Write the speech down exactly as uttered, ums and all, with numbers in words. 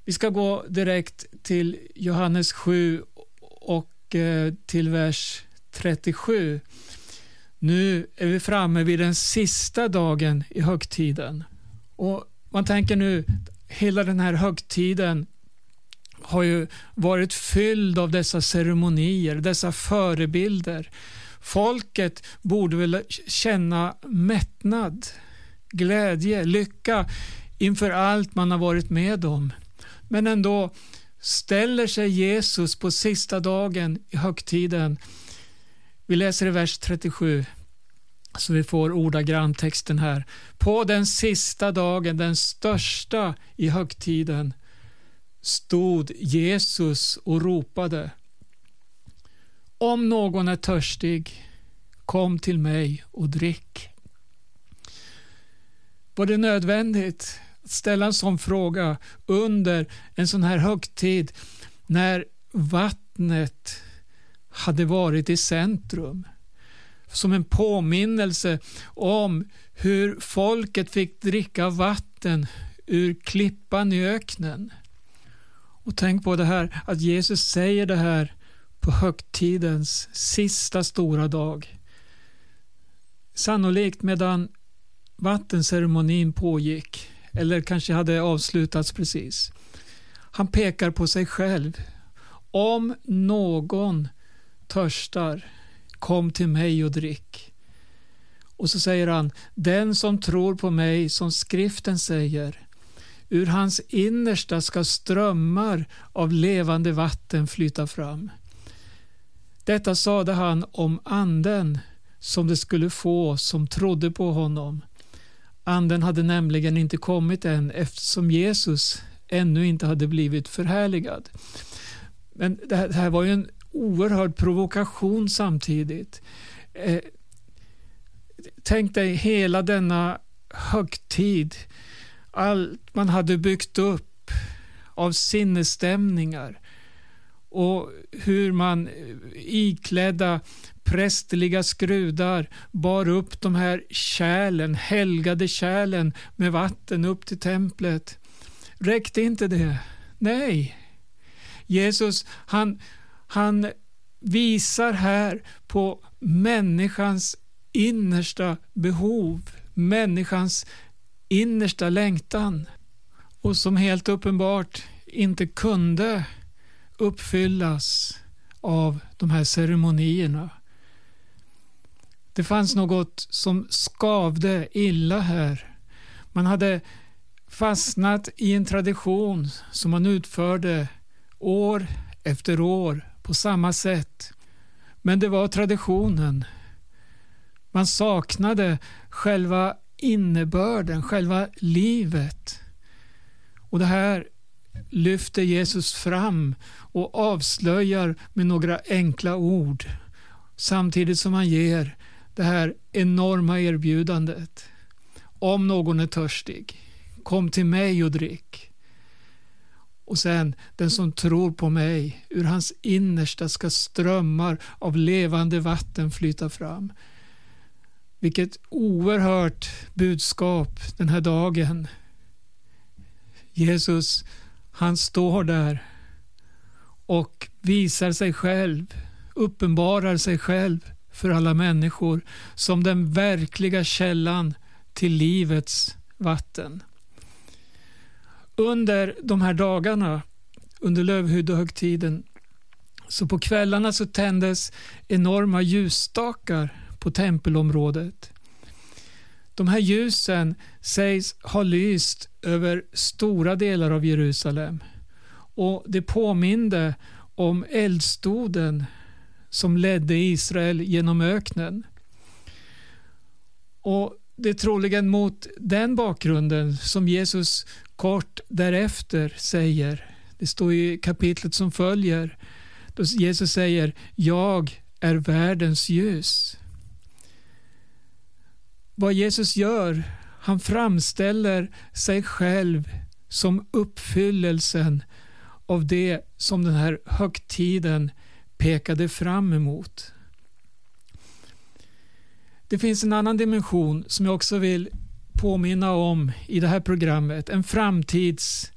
Vi ska gå direkt till Johannes sju och eh, till vers trettiosju. Nu är vi framme vid den sista dagen i högtiden. Och man tänker nu, hela den här högtiden har ju varit fylld av dessa ceremonier, dessa förebilder. Folket borde väl känna mättnad, glädje, lycka inför allt man har varit med om. Men ändå ställer sig Jesus på sista dagen i högtiden. Vi läser i vers trettiosju så vi får ordagrant texten här. På den sista dagen, den största i högtiden, stod Jesus och ropade: om någon är törstig, kom till mig och drick. Var det nödvändigt att ställa en sån fråga under en sån här högtid när vattnet hade varit i centrum? Som en påminnelse om hur folket fick dricka vatten ur klippan i öknen. Och tänk på det här, att Jesus säger det här på högtidens sista stora dag. Sannolikt medan vattenceremonin pågick, eller kanske hade avslutats precis. Han pekar på sig själv. Om någon törstar, kom till mig och drick. Och så säger han: den som tror på mig, som skriften säger, ur hans innersta ska strömmar av levande vatten flyta fram. Detta sade han om anden som det skulle få som trodde på honom. Anden hade nämligen inte kommit än, eftersom Jesus ännu inte hade blivit förhärligad. Men det här, det här var ju en oerhörd provokation samtidigt. Eh, tänk dig hela denna högtid, allt man hade byggt upp av sinnesstämningar och hur man iklädda prästerliga skrudar bar upp de här kärlen, helgade kärlen med vatten upp till templet. Räckte inte det? Nej. Jesus, han, han visar här på människans innersta behov, människans innersta längtan, och som helt uppenbart inte kunde uppfyllas av de här ceremonierna. Det fanns något som skavde illa här. Man hade fastnat i en tradition som man utförde år efter år på samma sätt. Men det var traditionen. Man saknade själva innebörden, själva livet. Och det här lyfter Jesus fram och avslöjar med några enkla ord, samtidigt som han ger det här enorma erbjudandet. Om någon är törstig, kom till mig och drick. Och sen, den som tror på mig, ur hans innersta ska strömmar av levande vatten flyta fram. Vilket oerhört budskap den här dagen. Jesus, han står där och visar sig själv, uppenbarar sig själv för alla människor som den verkliga källan till livets vatten. Under de här dagarna, under lövhyddehögtiden, så på kvällarna så tändes enorma ljusstakar på tempelområdet. De här ljusen sägs ha lyst över stora delar av Jerusalem, och det påminde om eldstoden som ledde Israel genom öknen. Och det är troligen mot den bakgrunden som Jesus kort därefter säger, det står i kapitlet som följer, då Jesus säger: jag är världens ljus. Vad Jesus gör, han framställer sig själv som uppfyllelsen av det som den här högtiden pekade fram emot. Det finns en annan dimension som jag också vill påminna om i det här programmet. En framtids